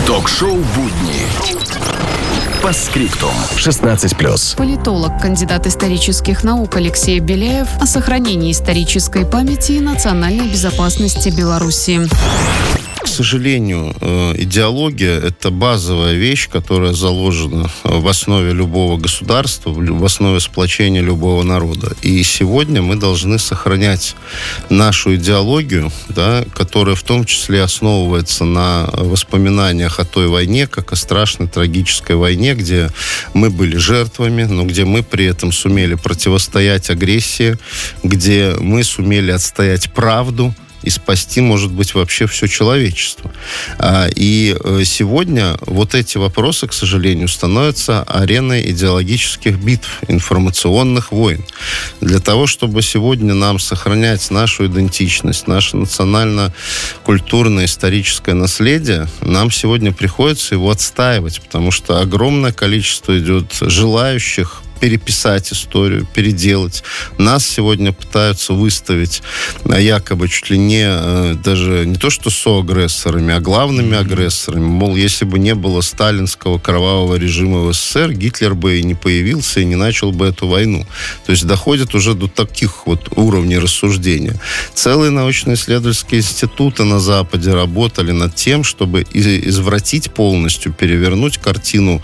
Ток-шоу «Будни». По скриптум. 16+. Политолог, кандидат исторических наук Алексей Беляев о сохранении исторической памяти и национальной безопасности Беларуси. К сожалению, идеология – это базовая вещь, которая заложена в основе любого государства, в основе сплочения любого народа. И сегодня мы должны сохранять нашу идеологию, да, которая в том числе основывается на воспоминаниях о той войне, как о страшной трагической войне, где мы были жертвами, но где мы при этом сумели противостоять агрессии, где мы сумели отстоять правду и спасти, может быть, вообще все человечество. И сегодня вот эти вопросы, к сожалению, становятся ареной идеологических битв, информационных войн. Для того, чтобы сегодня нам сохранять нашу идентичность, наше национально-культурное историческое наследие, нам сегодня приходится его отстаивать, потому что огромное количество идет желающих переписать историю, переделать. Нас сегодня пытаются выставить якобы чуть ли не даже не то что соагрессорами, а главными агрессорами. Мол, если бы не было сталинского кровавого режима в СССР, Гитлер бы и не появился, и не начал бы эту войну. То есть доходит уже до таких вот уровней рассуждения. Целые научно-исследовательские институты на Западе работали над тем, чтобы извратить полностью, перевернуть картину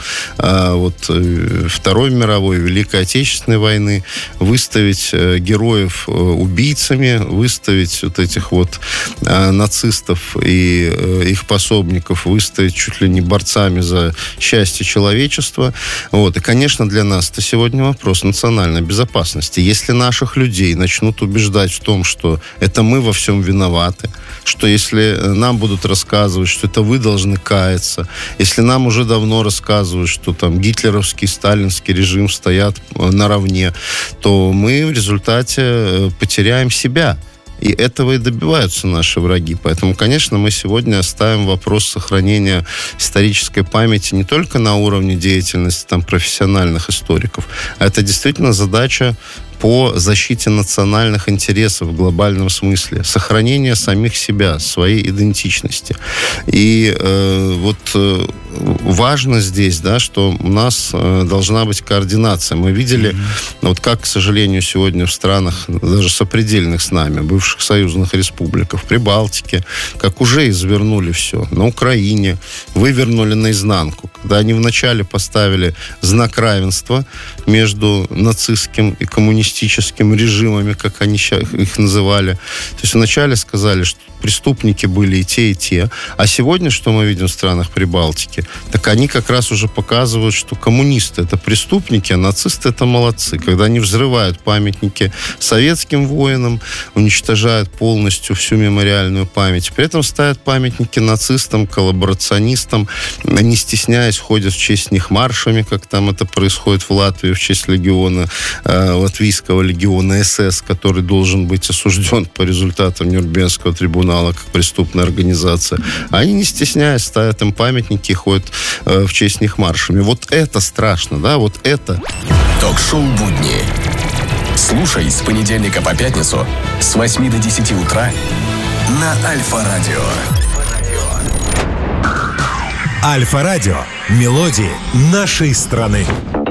Второй мировой, Великой Отечественной войны, выставить героев убийцами, выставить вот этих вот нацистов и их пособников, выставить чуть ли не борцами за счастье человечества. Вот. И, конечно, для нас это сегодня вопрос национальной безопасности. Если наших людей начнут убеждать в том, что это мы во всем виноваты, что если нам будут рассказывать, что это вы должны каяться, если нам уже давно рассказывают, что там гитлеровский, сталинский режим стоят наравне, то мы в результате потеряем себя. И этого и добиваются наши враги. Поэтому, конечно, мы сегодня ставим вопрос сохранения исторической памяти не только на уровне деятельности профессиональных историков, а это действительно задача по защите национальных интересов в глобальном смысле, сохранение самих себя, своей идентичности. И важно здесь, да, что у нас должна быть координация. Мы видели, вот как, к сожалению, сегодня в странах, даже сопредельных с нами, бывших союзных республиках, в Прибалтике, как уже извернули все. На Украине вывернули наизнанку. Когда они вначале поставили знак равенства между нацистским и коммунистическим режимами, как они их называли. То есть вначале сказали, что преступники были и те. А сегодня, что мы видим в странах Прибалтики, так они как раз уже показывают, что коммунисты — это преступники, а нацисты — это молодцы. Когда они взрывают памятники советским воинам, уничтожают полностью всю мемориальную память, при этом ставят памятники нацистам, коллаборационистам, не стесняясь, ходят в честь них маршами, как там это происходит в Латвии, в честь легиона, латвийского легиона СС, который должен быть осужден по результатам Нюрнбергского трибунала как преступная организация. Они, не стесняясь, ставят им памятники и ходят в честь них маршами. Вот это страшно, да, вот это. Ток-шоу «Будни». Слушай с понедельника по пятницу с 8 до 10 утра на Альфа-радио. Альфа-радио. Мелодии нашей страны.